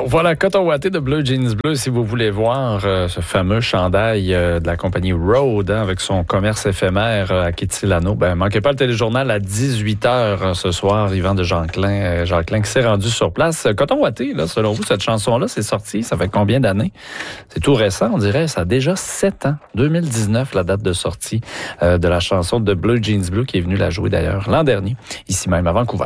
Alors voilà, coton watté de Bleu Jeans Bleu, si vous voulez voir ce fameux chandail de la compagnie Rode avec son commerce éphémère à Kitsilano. Manquez pas le téléjournal à 18h ce soir, Yvan de Jacquelin qui s'est rendu sur place. Coton watté, là, selon vous, cette chanson-là, c'est sorti, ça fait combien d'années? C'est tout récent, on dirait, ça a déjà 7 ans. 2019, la date de sortie de la chanson de Bleu Jeans Bleu, qui est venu la jouer d'ailleurs l'an dernier, ici même à Vancouver.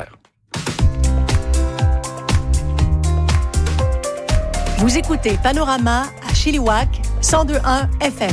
Vous écoutez Panorama à Chilliwack, 102.1 FM.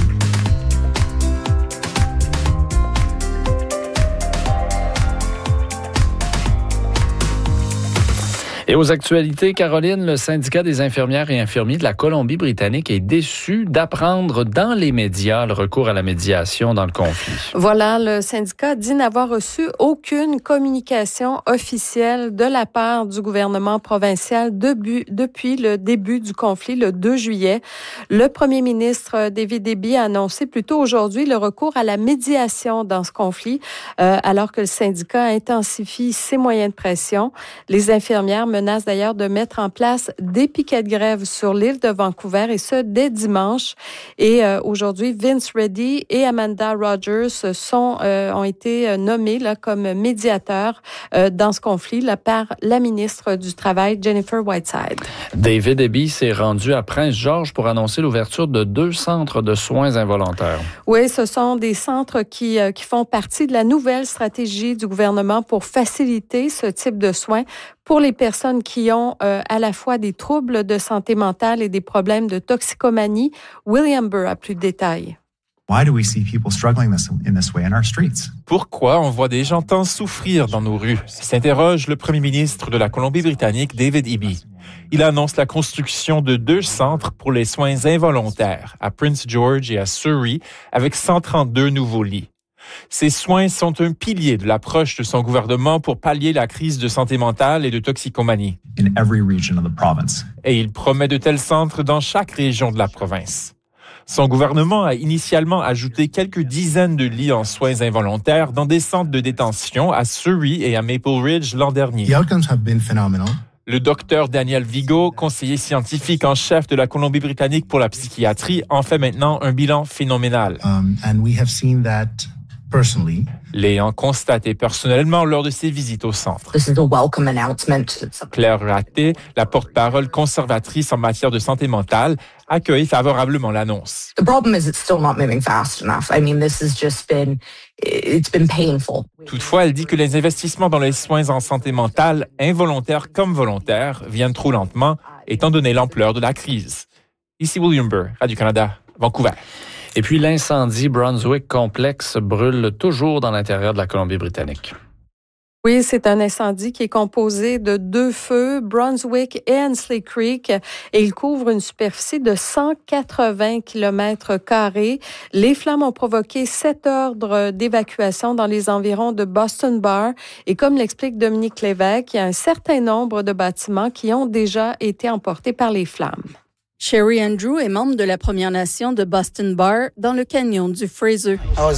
Et aux actualités, Caroline, le syndicat des infirmières et infirmiers de la Colombie-Britannique est déçu d'apprendre dans les médias le recours à la médiation dans le conflit. Voilà, le syndicat dit n'avoir reçu aucune communication officielle de la part du gouvernement provincial depuis le début du conflit, le 2 juillet. Le premier ministre David Eby a annoncé plus tôt aujourd'hui le recours à la médiation dans ce conflit, alors que le syndicat intensifie ses moyens de pression. Les infirmières menace d'ailleurs de mettre en place des piquets de grève sur l'île de Vancouver, et ce, dès dimanche. Et aujourd'hui, Vince Reddy et Amanda Rogers ont été nommés là, comme médiateurs dans ce conflit là, par la ministre du Travail, Jennifer Whiteside. David Eby s'est rendu à Prince-Georges pour annoncer l'ouverture de 2 centres de soins involontaires. Oui, ce sont des centres qui font partie de la nouvelle stratégie du gouvernement pour faciliter ce type de soins pour les personnes qui ont à la fois des troubles de santé mentale et des problèmes de toxicomanie. William Burr a plus de détails. Pourquoi on voit des gens tant souffrir dans nos rues? S'interroge le premier ministre de la Colombie-Britannique, David Eby. Il annonce la construction de 2 centres pour les soins involontaires à Prince George et à Surrey, avec 132 nouveaux lits. Ces soins sont un pilier de l'approche de son gouvernement pour pallier la crise de santé mentale et de toxicomanie. Et il promet de tels centres dans chaque région de la province. Son gouvernement a initialement ajouté quelques dizaines de lits en soins involontaires dans des centres de détention à Surrey et à Maple Ridge l'an dernier. Le docteur Daniel Vigo, conseiller scientifique en chef de la Colombie-Britannique pour la psychiatrie, en fait maintenant un bilan phénoménal. L'ayant constaté personnellement lors de ses visites au centre. Claire Raté, la porte-parole conservatrice en matière de santé mentale, accueille favorablement l'annonce. Toutefois, elle dit que les investissements dans les soins en santé mentale, involontaires comme volontaires, viennent trop lentement, étant donné l'ampleur de la crise. Ici William Burr, Radio-Canada, Vancouver. Et puis l'incendie Brunswick Complex brûle toujours dans l'intérieur de la Colombie-Britannique. Oui, c'est un incendie qui est composé de 2 feux, Brunswick et Ansley Creek, et il couvre une superficie de 180 km². Les flammes ont provoqué 7 ordres d'évacuation dans les environs de Boston Bar, et comme l'explique Dominique Lévesque, il y a un certain nombre de bâtiments qui ont déjà été emportés par les flammes. Sherry Andrew est membre de la Première Nation de Boston Bar dans le canyon du Fraser.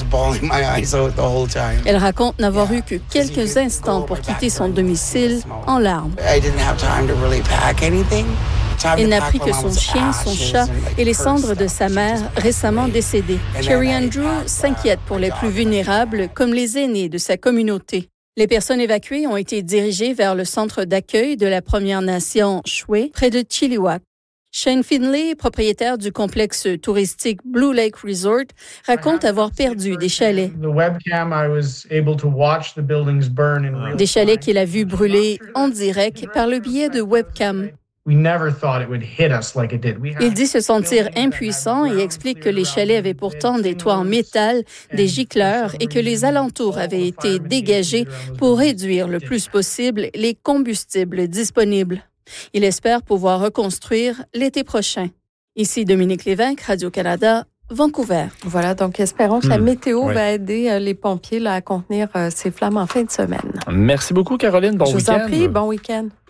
Elle raconte n'avoir eu que quelques instants pour quitter son domicile en larmes. Elle n'a pris que son chien, son chat et les cendres de sa mère récemment décédée. Sherry Andrew s'inquiète pour les plus vulnérables comme les aînés de sa communauté. Les personnes évacuées ont été dirigées vers le centre d'accueil de la Première Nation Shwe, près de Chilliwack. Shane Finlay, propriétaire du complexe touristique Blue Lake Resort, raconte avoir perdu des chalets. Des chalets qu'il a vus brûler en direct par le biais de webcam. Il dit se sentir impuissant et explique que les chalets avaient pourtant des toits en métal, des gicleurs et que les alentours avaient été dégagés pour réduire le plus possible les combustibles disponibles. Il espère pouvoir reconstruire l'été prochain. Ici Dominique Lévesque, Radio-Canada, Vancouver. Voilà, donc espérons que la météo va aider les pompiers là, à contenir ces flammes en fin de semaine. Merci beaucoup, Caroline. Bon week-end. Je vous en prie, bon week-end.